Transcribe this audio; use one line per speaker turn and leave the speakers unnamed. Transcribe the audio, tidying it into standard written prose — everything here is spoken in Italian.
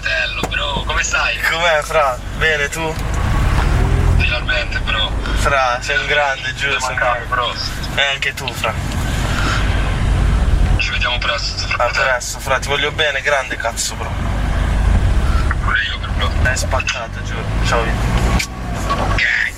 fratello, bro, come stai?
Com'è, fra? Bene, tu?
Finalmente, bro.
Fra, sei un grande, giuro.
Ti mancavi, bro.
Anche tu, fra.
Ci vediamo presto,
A presto, fra, ti voglio bene, grande cazzo, bro.
Pure io, bro.
Hai spaccato, giuro. Ciao, Vito.
Ok.